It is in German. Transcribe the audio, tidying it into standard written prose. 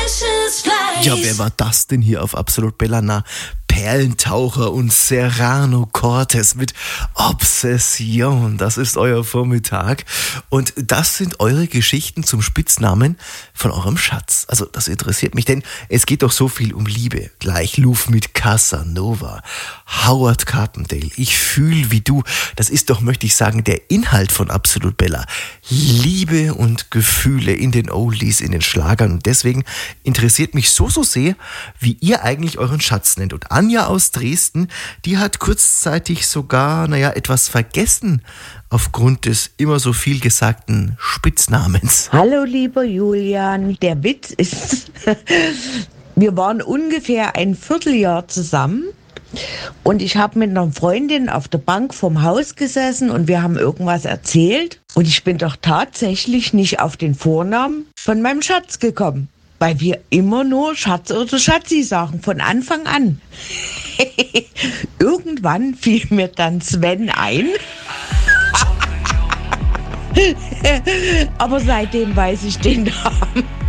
Ja, wer war das denn hier auf Absolut Bella? Na, Perlentaucher und Serrano Cortez mit Obsession. Das ist euer Vormittag. Und das sind eure Geschichten zum Spitznamen von eurem Schatz. Also das interessiert mich, denn es geht doch so viel um Liebe. Gleich Luv mit Casanova, Howard Carpendale, Ich fühl wie du. Das ist doch, möchte ich sagen, der Inhalt von Absolut Bella. Liebe und Gefühle in den Oldies, in den Schlagern. Und deswegen interessiert mich so sehr, wie ihr eigentlich euren Schatz nennt. Und Anja aus Dresden, die hat kurzzeitig sogar, etwas vergessen aufgrund des immer so viel gesagten Spitznamens. Hallo lieber Julian, der Witz ist, wir waren ungefähr ein Vierteljahr zusammen und ich habe mit einer Freundin auf der Bank vorm Haus gesessen und wir haben irgendwas erzählt und ich bin doch tatsächlich nicht auf den Vornamen von meinem Schatz gekommen. Weil wir immer nur Schatz oder Schatzi sagen, von Anfang an. Irgendwann fiel mir dann Sven ein. Aber seitdem weiß ich den Namen.